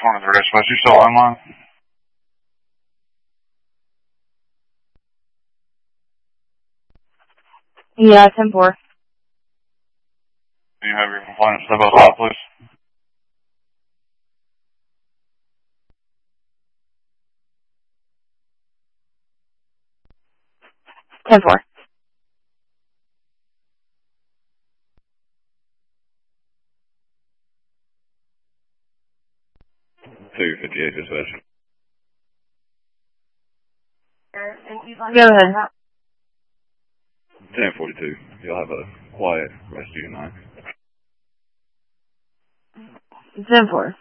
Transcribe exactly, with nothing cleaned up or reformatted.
twenty-three Dispatch, you still online? Yeah, ten four. Do you have your complaint step outside, please? ten four. two fifty-eight Dispatch. Go ahead. ten forty-two. You'll have a quiet rest of your night. ten four.